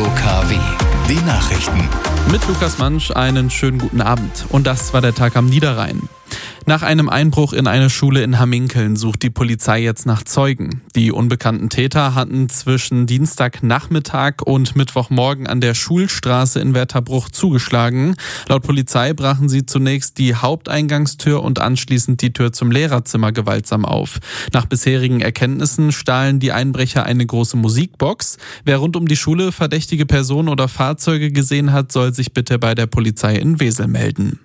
KW. Die Nachrichten. Mit Lukas Mansch einen schönen guten Abend. Und das war der Tag am Niederrhein. Nach einem Einbruch in eine Schule in Hamminkeln sucht die Polizei jetzt nach Zeugen. Die unbekannten Täter hatten zwischen Dienstagnachmittag und Mittwochmorgen an der Schulstraße in Wetterbruch zugeschlagen. Laut Polizei brachen sie zunächst die Haupteingangstür und anschließend die Tür zum Lehrerzimmer gewaltsam auf. Nach bisherigen Erkenntnissen stahlen die Einbrecher eine große Musikbox. Wer rund um die Schule verdächtige Personen oder Fahrzeuge gesehen hat, soll sich bitte bei der Polizei in Wesel melden.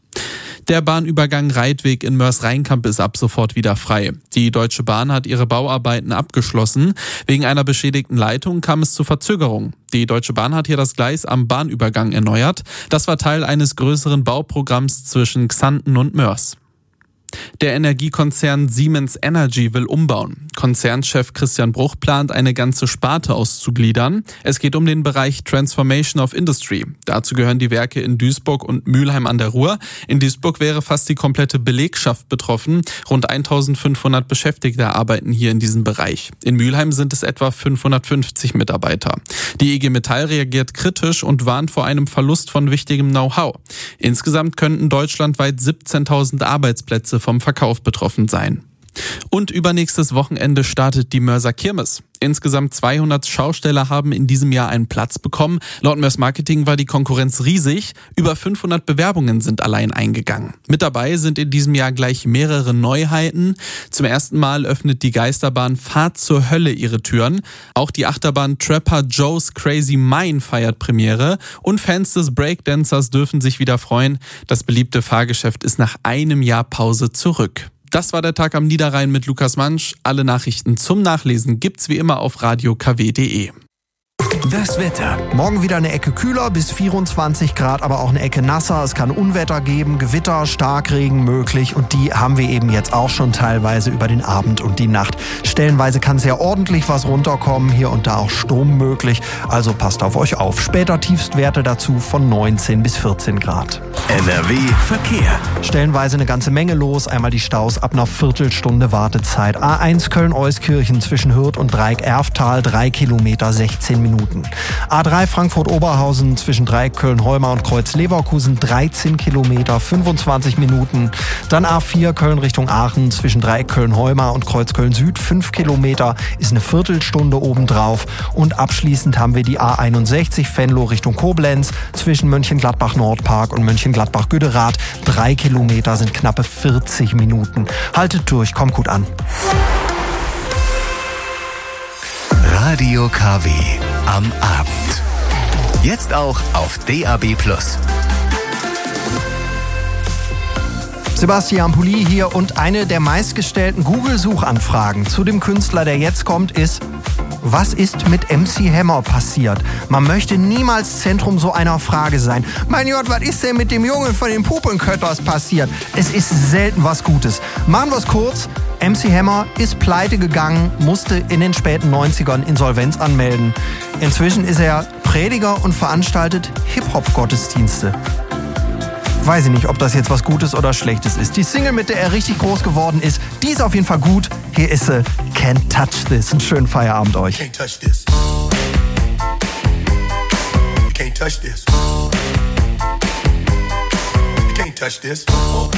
Der Bahnübergang Reitweg in Moers-Rheinkamp ist ab sofort wieder frei. Die Deutsche Bahn hat ihre Bauarbeiten abgeschlossen. Wegen einer beschädigten Leitung kam es zu Verzögerungen. Die Deutsche Bahn hat hier das Gleis am Bahnübergang erneuert. Das war Teil eines größeren Bauprogramms zwischen Xanten und Moers. Der Energiekonzern Siemens Energy will umbauen. Konzernchef Christian Bruch plant, eine ganze Sparte auszugliedern. Es geht um den Bereich Transformation of Industry. Dazu gehören die Werke in Duisburg und Mülheim an der Ruhr. In Duisburg wäre fast die komplette Belegschaft betroffen. Rund 1500 Beschäftigte arbeiten hier in diesem Bereich. In Mülheim sind es etwa 550 Mitarbeiter. Die IG Metall reagiert kritisch und warnt vor einem Verlust von wichtigem Know-how. Insgesamt könnten deutschlandweit 17.000 Arbeitsplätze vom Verkauf betroffen sein. Und übernächstes Wochenende startet die Moerser Kirmes. Insgesamt 200 Schausteller haben in diesem Jahr einen Platz bekommen. Laut Moers Marketing war die Konkurrenz riesig. Über 500 Bewerbungen sind allein eingegangen. Mit dabei sind in diesem Jahr gleich mehrere Neuheiten. Zum ersten Mal öffnet die Geisterbahn Fahrt zur Hölle ihre Türen. Auch die Achterbahn Trapper Joe's Crazy Mine feiert Premiere. Und Fans des Breakdancers dürfen sich wieder freuen. Das beliebte Fahrgeschäft ist nach einem Jahr Pause zurück. Das war der Tag am Niederrhein mit Lukas Mansch. Alle Nachrichten zum Nachlesen gibt's wie immer auf radiokw.de. Das Wetter. Morgen wieder eine Ecke kühler, bis 24 Grad, aber auch eine Ecke nasser. Es kann Unwetter geben, Gewitter, Starkregen möglich und die haben wir eben jetzt auch schon teilweise über den Abend und die Nacht. Stellenweise kann sehr ordentlich was runterkommen, hier und da auch Sturm möglich, also passt auf euch auf. Später Tiefstwerte dazu von 19 bis 14 Grad. NRW Verkehr. Stellenweise eine ganze Menge los, einmal die Staus ab einer Viertelstunde Wartezeit. A1 Köln-Euskirchen zwischen Hürth und Dreieck-Erftal, 3 Kilometer, 16 Minuten. A3 Frankfurt-Oberhausen zwischen Dreieck Köln-Heumar und Kreuz-Leverkusen 13 Kilometer, 25 Minuten. Dann A4 Köln Richtung Aachen zwischen Dreieck Köln-Heumar und Kreuz Köln-Süd 5 Kilometer, ist eine Viertelstunde obendrauf. Und abschließend haben wir die A61 Venlo Richtung Koblenz zwischen Mönchengladbach-Nordpark und Mönchengladbach-Güderath. 3 Kilometer sind knappe 40 Minuten. Haltet durch, kommt gut an. Radio KW am Abend. Jetzt auch auf DAB+. Sebastian Pulli hier und eine der meistgestellten Google-Suchanfragen zu dem Künstler, der jetzt kommt, ist: Was ist mit MC Hammer passiert? Man möchte niemals Zentrum so einer Frage sein. Mein Gott, was ist denn mit dem Jungen von den Puppenkötters passiert? Es ist selten was Gutes. Machen wir es kurz. MC Hammer ist pleite gegangen, musste in den späten 90ern Insolvenz anmelden. Inzwischen ist er Prediger und veranstaltet Hip-Hop-Gottesdienste. Weiß ich nicht, ob das jetzt was Gutes oder Schlechtes ist. Die Single, mit der er richtig groß geworden ist, die ist auf jeden Fall gut. Hier ist sie, Can't Touch This. Einen schönen Feierabend euch. Can't touch this. You can't touch this. You can't touch this.